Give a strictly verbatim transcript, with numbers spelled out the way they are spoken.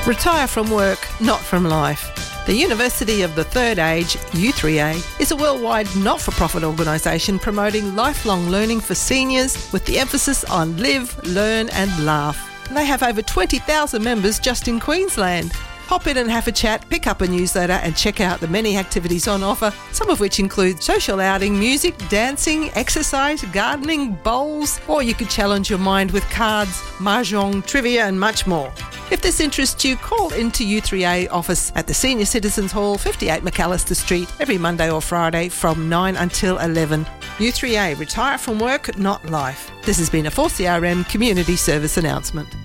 Retire from work, not from life. The University of the Third Age, U three A, is a worldwide not-for-profit organisation promoting lifelong learning for seniors with the emphasis on live, learn and laugh. And they have over twenty thousand members just in Queensland. Pop in and have a chat, pick up a newsletter and check out the many activities on offer, some of which include social outing, music, dancing, exercise, gardening, bowls, or you could challenge your mind with cards, mahjong, trivia and much more. If this interests you, call into U three A office at the Senior Citizens Hall, fifty-eight McAllister Street, every Monday or Friday from nine until eleven. U three A, retire from work, not life. This has been a four C R M community service announcement.